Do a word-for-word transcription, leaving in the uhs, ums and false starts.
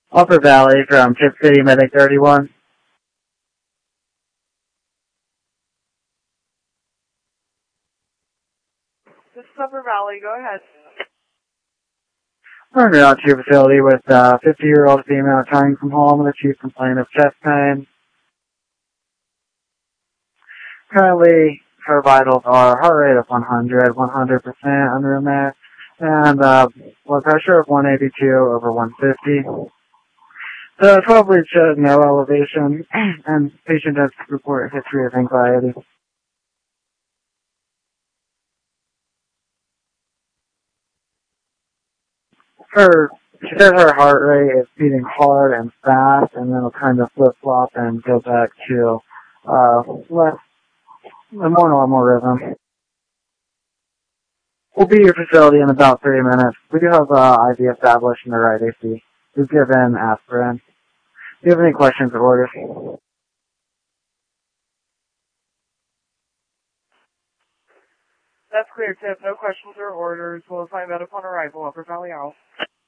Upper Valley from Tip City Medic thirty-one. This is Upper Valley. Go ahead. We're out to your facility with a fifty-year-old female returning from home with a chief complaint of chest pain. Currently, her vitals are heart rate of one hundred, one hundred percent under a max, and uh, blood pressure of one eighty-two over one fifty. The twelve lead shows no elevation, and patient does report a history of anxiety. Her, she said her heart rate is beating hard and fast, and then it'll kind of flip-flop and go back to uh, less, a more normal rhythm. We'll be at your facility in about thirty minutes. We do have uh, I V established in the right A C. We've given aspirin. Do you have any questions or orders? That's clear, Tip. No questions or orders. We'll find out upon arrival. Upper Valley out.